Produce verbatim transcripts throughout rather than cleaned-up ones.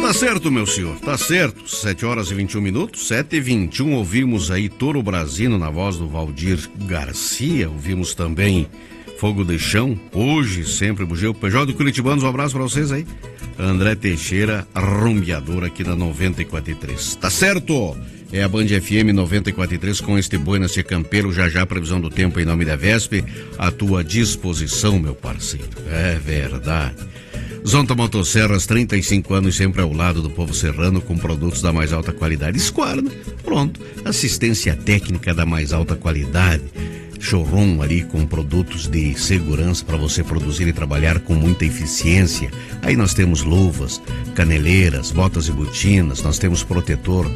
tá certo, meu senhor, tá certo. sete horas e vinte e um minutos, sete e vinte e um, ouvimos aí Toro Brasino na voz do Valdir Garcia, ouvimos também Fogo de Chão, hoje sempre Bugeu, P J do Curitibanos, um abraço pra vocês aí. André Teixeira, rumbeador aqui na noventa e quatro e três. Tá certo? É a Band F M noventa e quatro e três com este Buenas de Campeiro, já já previsão do tempo em nome da Vesp, à tua disposição, meu parceiro. É verdade. Zonta Motosserras, trinta e cinco anos sempre ao lado do povo serrano com produtos da mais alta qualidade. Esquarna, pronto, assistência técnica da mais alta qualidade. Showroom ali com produtos de segurança para você produzir e trabalhar com muita eficiência. Aí nós temos luvas, caneleiras, botas e botinas, nós temos protetor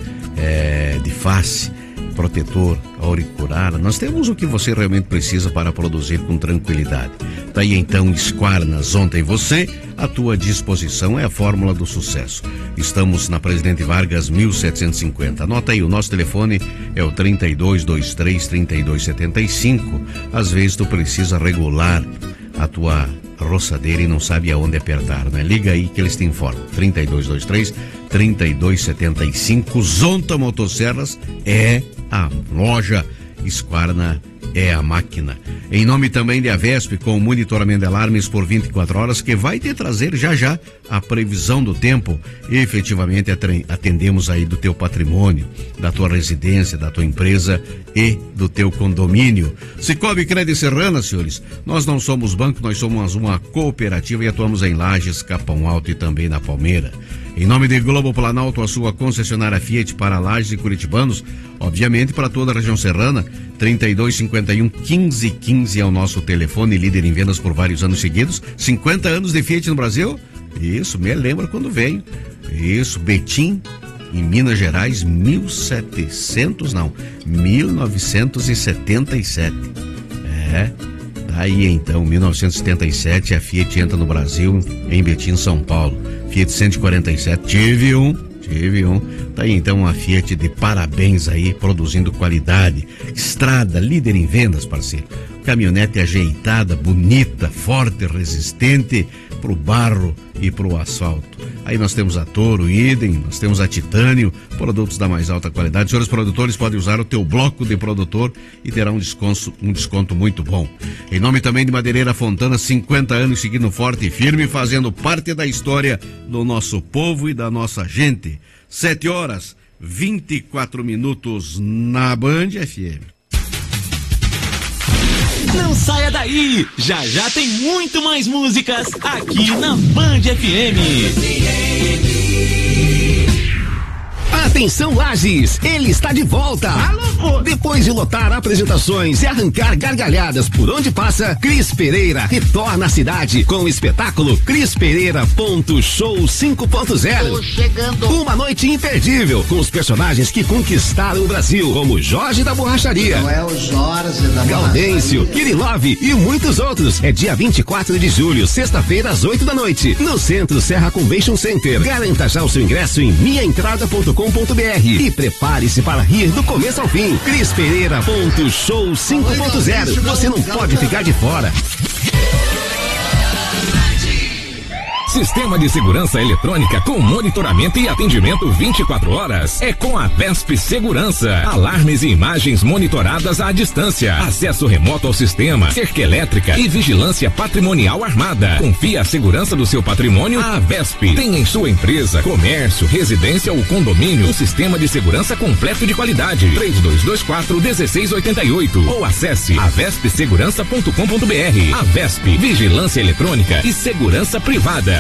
é, de face, protetor auricular, nós temos o que você realmente precisa para produzir com tranquilidade. Daí então, Esquarna, Zonta e você, à tua disposição é a fórmula do sucesso. Estamos na Presidente Vargas mil setecentos e cinquenta. Anota aí, o nosso telefone é o trinta e dois, vinte e três, trinta e dois, setenta e cinco. Às vezes tu precisa regular a tua roçadeira e não sabe aonde apertar, né? Liga aí que eles te informam. trinta e dois, vinte e três, trinta e dois, setenta e cinco. Zonta Motosserras é a loja, Esquarna é a máquina. Em nome também de Avesp, com o monitoramento de alarmes por vinte e quatro horas, que vai te trazer já já a previsão do tempo. E efetivamente atendemos aí do teu patrimônio, da tua residência, da tua empresa e do teu condomínio. Cicobi Crédito Serrana, senhores, nós não somos banco, nós somos uma cooperativa e atuamos em Lages, Capão Alto e também na Palmeira. Em nome de Globo Planalto, a sua concessionária Fiat para Lages e Curitibanos, obviamente para toda a região serrana, trinta e dois, cinquenta e um, quinze, quinze é o nosso telefone, líder em vendas por vários anos seguidos. cinquenta anos de Fiat no Brasil? Isso, me lembra quando veio. Isso, Betim, em Minas Gerais, mil e setecentos, não, mil novecentos e setenta e sete. É, aí então, mil novecentos e setenta e sete, a Fiat entra no Brasil, em Betim, São Paulo. Fiat cento e quarenta e sete, tive um, tive um. Tá aí então a Fiat de parabéns aí, produzindo qualidade. Estrada, líder em vendas, parceiro. Caminhonete ajeitada, bonita, forte, resistente pro barro e pro asfalto. Aí nós temos a Toro, idem, nós temos a Titânio, produtos da mais alta qualidade. Senhores produtores podem usar o teu bloco de produtor e terá um desconto, um desconto muito bom. Em nome também de Madeireira Fontana, cinquenta anos seguindo forte e firme, fazendo parte da história do nosso povo e da nossa gente. sete horas, vinte e quatro minutos na Band F M. Não saia daí! Já já tem muito mais músicas aqui na Band F M. Atenção Lages, ele está de volta. Alô, depois de lotar apresentações e arrancar gargalhadas por onde passa, Cris Pereira retorna à cidade com o espetáculo Cris Pereira ponto show cinco ponto zero. Tô chegando. Uma noite imperdível com os personagens que conquistaram o Brasil, como Jorge da Borracharia, Não é o Jorge da Gaudêncio, Kirilov e muitos outros. É dia vinte e quatro de julho, sexta-feira às oito da noite, no Centro Serra Convention Center. Garanta já o seu ingresso em minha entrada ponto com ponto br e prepare-se para rir do começo ao fim. Cris Pereira ponto show cinco ponto zero. Você não pode ficar de fora. Sistema de segurança eletrônica com monitoramento e atendimento vinte e quatro horas. É com a Vesp Segurança. Alarmes e imagens monitoradas à distância. Acesso remoto ao sistema, cerca elétrica e vigilância patrimonial armada. Confie a segurança do seu patrimônio à Vesp. Tem em sua empresa, comércio, residência ou condomínio um sistema de segurança completo de qualidade. três dois dois quatro, um seis oito oito ou acesse a vesp segurança ponto com ponto br. A Vesp, vigilância eletrônica e segurança privada.